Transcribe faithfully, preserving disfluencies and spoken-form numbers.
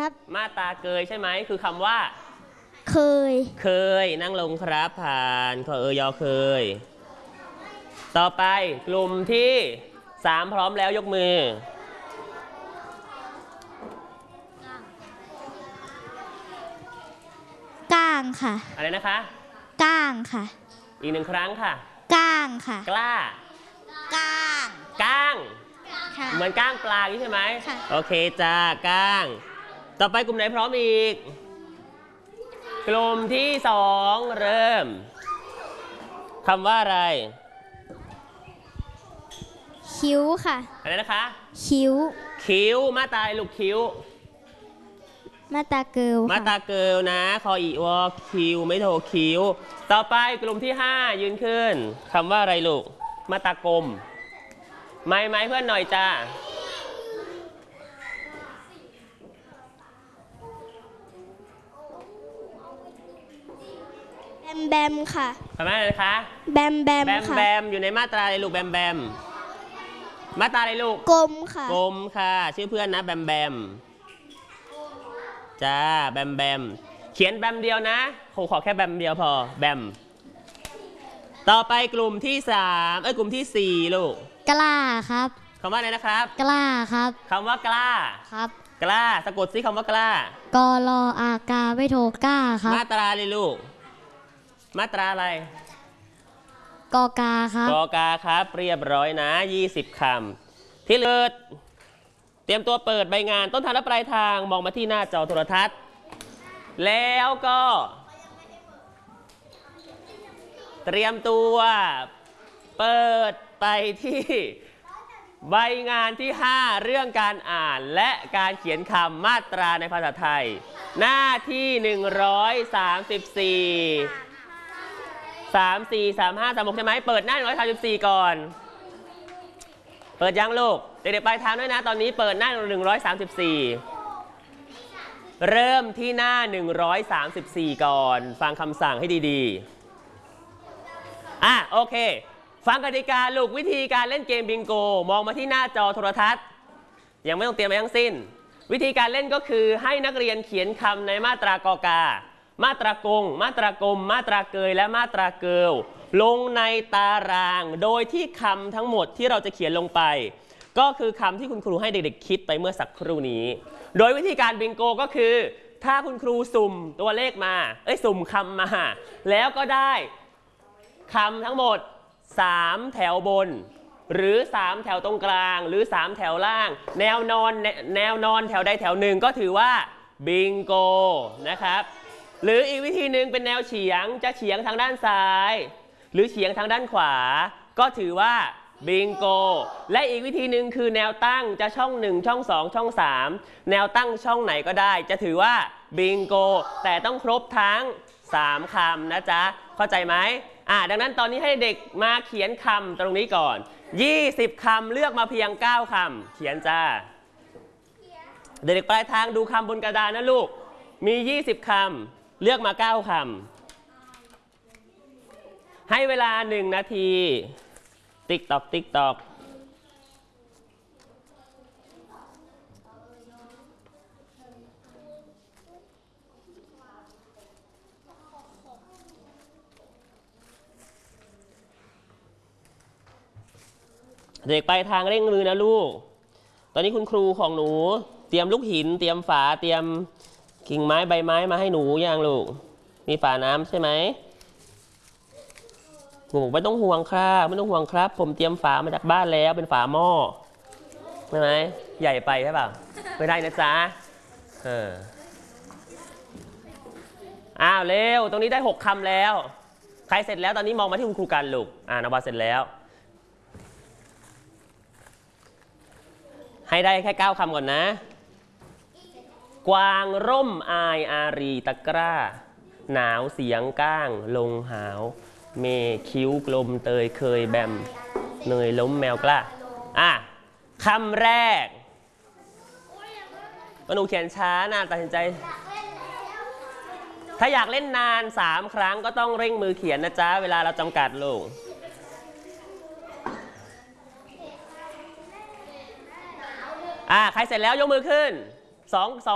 ครับมาตราเกยใช่ไหมคือคำว่าเคยเคยนั่งลงครับผ่านขอเออยอเคยต่อไปกลุ่มที่สามพร้อมแล้วยกมือก้างค่ะอะไรนะคะก้างค่ะอีกหนึ่งครั้งค่ะก้างค่ะกล้าก้างก้างค่ะเหมือนก้างปลาใช่ไหมค่ะโอเคจ้าก้างต่อไปกลุ่มไหนพร้อมอีกกลุ่มที่สองเริ่มคำว่าอะไรคิ้วค่ะอะไรนะคะคิ้วคิ้วมาตาลูกคิ้วมาตาเกิลมาตาเกิลนะคออีวอคิวไม่โทคิ้วต่อไปกลุ่มที่ห้ายืนขึ้นคำว่าอะไรลูกมาตากลมไม้ไม้เพื่อนหน่อยจ้าแบมแบมค่ะทำไมอะไรคะแบมแบมแบมค่ะแบมอยู่ในมาตราอะไรลูกแบมแบมมาตราอะไรลูกกลมค่ะกลมค่ะชื่อเพื่อนนะแบมแบมจ้าแบมแบมเขียนแบมเดียวนะครูขอแค่แบมเดียวพอแบมต่อไปกลุ่มที่สามเอ้ยกลุ่มที่สี่ลูกกล้าครับคำว่าอะไรนะครับกล้าครับคำว่ากล้าครับกล้าสะกดซิคำว่ากล้ากรออากาไม่โทกล้าครับมาตราเลยลูกมาตราอะไรกอกาครับกอกาครับเรียบร้อยนะยี่สิบคำที่เหลือเตรียมตัวเปิดใบงานต้นทางและปลายทางมองมาที่หน้าจอโทรทัศน์แล้วก็เตรียมตัวเปิดไปที่ใบงานที่ห้าเรื่องการอ่านและการเขียนคำมาตราในภาษาไทยหน้าที่หนึ่งร้อยสามสิบสี่ สาม สี่ สาม ห้า สาม หกใช่ไหมเปิดหน้าหนึ่งร้อยสามสิบสี่ก่อนเปิดยังลูกเด็กๆปลายทางด้วยนะตอนนี้เปิดหน้าหนึ่งร้อยสามสิบสี่เริ่มที่หน้าหนึ่งร้อยสามสิบสี่ก่อนฟังคำสั่งให้ดีๆอ่ะโอเคฟังกติกาลูกวิธีการเล่นเกมบิงโกมองมาที่หน้าจอโทรทัศน์ยังไม่ต้องเตรียมอะไรทั้งสิ้นวิธีการเล่นก็คือให้นักเรียนเขียนคำในมาตรากอกามาตรากงมาตรากลมมาตราเกยและมาตราเกิลลงในตารางโดยที่คำทั้งหมดที่เราจะเขียนลงไปก็คือคำที่คุณครูให้เด็กๆคิดไปเมื่อสักครู่นี้โดยวิธีการบิงโกก็คือถ้าคุณครูสุ่มตัวเลขมาเอ้ยสุ่มคำมาแล้วก็ได้คำทั้งหมดสามแถวบนหรือสามแถวตรงกลางหรือสามแถวล่างแนวนอนแนวนอนแถวใดแถวหนึ่งก็ถือว่าบิงโกนะครับหรืออีกวิธีหนึ่งเป็นแนวเฉียงจะเฉียงทางด้านซ้ายหรือเฉียงทางด้านขวาก็ถือว่าบิงโกและอีกวิธีหนึ่งคือแนวตั้งจะช่องหนึ่งช่องสองช่องสามแนวตั้งช่องไหนก็ได้จะถือว่าบิงโกแต่ต้องครบทั้งสามคำนะจ๊ะเข้าใจไหมอ่าดังนั้นตอนนี้ให้เด็กมาเขียนคำตรงนี้ก่อนยี่สิบคำเลือกมาเพียงเก้าคำเขียนจ้าเด็กๆปลายทางดูคำบนกระดานนะลูกมียี่สิบคำเลือกมาเก้าคำให้เวลาหนึ่งนาทีติ๊กตอกติ๊กตอกเด็กไปทางเร่งมือนะลูกตอนนี้คุณครูของหนูเตรียมลูกหินเตรียมฝาเตรียมกิ่งไม้ใบไม้มาให้หนูยังลูกมีฝาน้ำใช่ไหมครูบอกไม่ต้องห่วงครับไม่ต้องห่วงครับผมเตรียมฝามาจากบ้านแล้วเป็นฝาหม้อใช่ไหมใหญ่ไปใช่ป่ะไม่ได้นะจ๊ะเอออ้าวเร็วตรงนี้ได้หกคำแล้วใครเสร็จแล้วตอนนี้มองมาที่คุณครูกันลูกอ่านวาเสร็จแล้วให้ได้แค่เก้าคำก่อนนะกวางร่มอายอารีตะกร้าหนาวเสียงก้างลงหาวเมคิ้วกลมเตยเคยแบมเนยล้มแมวกล้าอ่ะคำแรกหนูเขียนช้านะตัดสินใจถ้าอยากเล่นนานสามครั้งก็ต้องเร่งมือเขียนนะจ๊ะเวลาเราจำกัดลูกอ่ะใครเสร็จแล้วยกมือขึ้นสองสอง